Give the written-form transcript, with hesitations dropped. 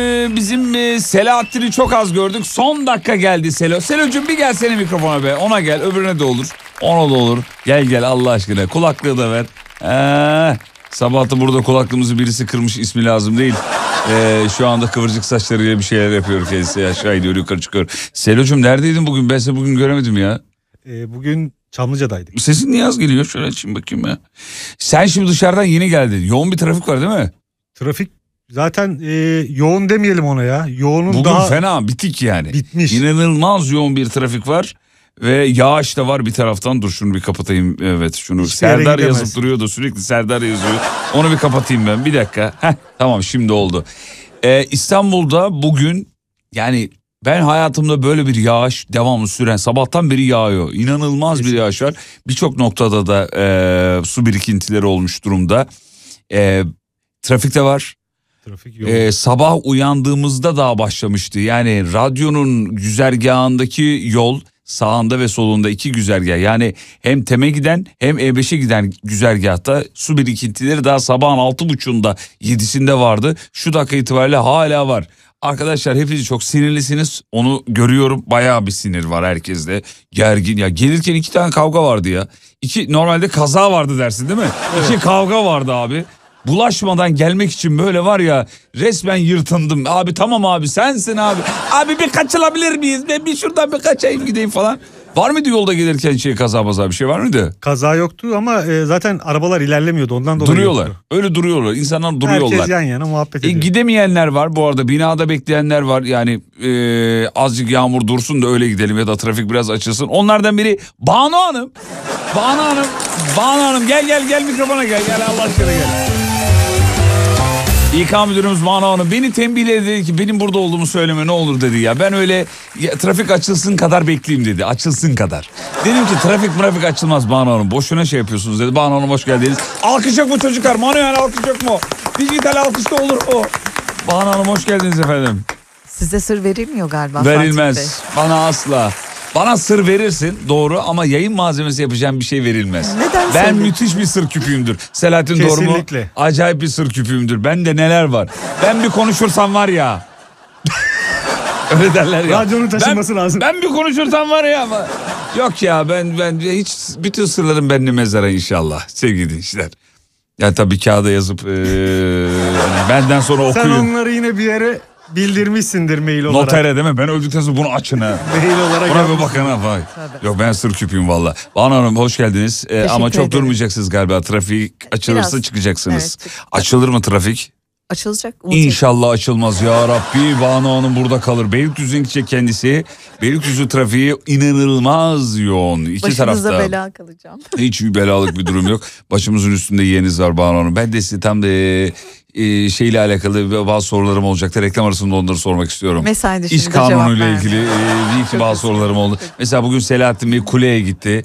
Bizim Selahattin'i çok az gördük. Son dakika geldi Selo. Selo'cum bir gelsene mikrofona be. Ona gel, öbürüne de olur. Ona da olur. Gel Allah aşkına. Kulaklığı da ver. Sabahta burada kulaklığımızı birisi kırmış, ismi lazım değil. Şu anda kıvırcık saçlarıyla bir şeyler yapıyor kendisi. Aşağı iniyor, yukarı çıkıyor. Selo'cum neredeydin bugün? Ben seni bugün göremedim ya. Bugün Çamlıca'daydık. Sesin niye az geliyor? Şöyle açayım bakayım ya. Sen şimdi dışarıdan yeni geldin. Yoğun bir trafik var değil mi? Trafik zaten yoğun demeyelim ona ya. Yoğunun bugün daha fena, bitik yani. bitmiş. İnanılmaz yoğun bir trafik var. Ve yağış da var bir taraftan. Dur şunu bir kapatayım. Evet şunu. Hiçbir yere Serdar gidemez. yazıp duruyor da sürekli Serdar yazıyor. Onu bir kapatayım ben. Bir dakika. Tamam şimdi oldu. İstanbul'da bugün yani ben hayatımda böyle bir yağış devamlı süren, sabahtan beri yağıyor. İnanılmaz bir yağış var. Birçok noktada da su birikintileri olmuş durumda. Trafikte var. Trafik yoğun. Sabah uyandığımızda daha başlamıştı. Yani radyonun güzergahındaki yol, sağında ve solunda iki güzergah. Yani hem TEM'e giden hem E5'e giden güzergahta su birikintileri daha sabahın 6.30'unda 7'sinde vardı. Şu dakika itibariyle hala var. Arkadaşlar hepiniz çok sinirlisiniz. Onu görüyorum. Bayağı bir sinir var herkeste. Gergin ya. Gelirken 2 tane kavga vardı ya. Normalde kaza vardı dersin değil mi? Evet. 2 kavga vardı abi. Bulaşmadan gelmek için böyle var ya, resmen yırtındım. Abi tamam abi, sensin abi. Abi bir kaçılabilir miyiz? Ben bir şuradan bir kaçayım gideyim falan. Var mıydı yolda gelirken kaza bir şey var mıydı? Kaza yoktu ama zaten arabalar ilerlemiyordu, ondan dolayı duruyorlar. yoktu. Öyle duruyorlar. İnsanlar duruyorlar. Herkes yan yana muhabbet ediyor. Gidemeyenler var bu arada, binada bekleyenler var. Yani azıcık yağmur dursun da öyle gidelim ya da trafik biraz açılsın. Onlardan biri Banu Hanım. Banu Hanım gel mikrofona gel Allah aşkına gel. İK müdürümüz Banu Hanım beni tembihledi, dedi ki benim burada olduğumu söyleme ne olur dedi ya. Ben öyle trafik açılsın kadar bekleyeyim dedi, açılsın kadar. Dedim ki trafik açılmaz Banu Hanım, boşuna şey yapıyorsunuz dedi. Banu Hanım hoş geldiniz. Alkış yok mu çocuklar? Manuel alkış yok mu? Dijital alkış da olur mu? Banu Hanım hoş geldiniz efendim. Size sır verilmiyor galiba. Verilmez bana asla. Bana sır verirsin doğru ama yayın malzemesi yapacağım bir şey verilmez. Neden ben söyle? müthiş bir sır küpüyümdür. Selahattin doğru mu? Kesinlikle. Acayip bir sır küpüyümdür. Bende neler var. Ben bir konuşursam var ya. Öyle derler ya. Radyonun taşınması lazım. Ben bir konuşursam var ya ama. Yok ya ben hiç bütün sırlarım bende mezara inşallah sevgili dinleyiciler. Ya tabii kağıda yazıp yani benden sonra okuyun. Sen onları yine bir yere bildirmişsindir mail olarak. Notere değil mi? Ben öldükten sonra bunu açın ha. Mail olarak. Buna bir bakın ha. Vay. Yok ben sır küpüyüm valla. Banu Hanım hoş geldiniz. Ama çok ederim. durmayacaksınız galiba. Trafik açılırsa Biraz. çıkacaksınız. Evet, Açılır mı trafik? Açılacak. İnşallah açılmaz ya Rabbi. Banu Hanım burada kalır. Beylikdüzü'ne gidecek kendisi. Beylikdüzü trafiği inanılmaz yoğun. İki Başınıza tarafta. bela kalacağım. Hiç belalık bir durum yok. Başımızın üstünde yeğeniz var Banu Hanım. Ben de size tam da şeyle alakalı bazı sorularım olacaktı. Reklam arasında onları sormak istiyorum. Mesai dışında İş kanunuyla cevap ilgili vermiyor. iyi ki bazı sorularım oldu. Mesela bugün Selahattin Bey kuleye gitti.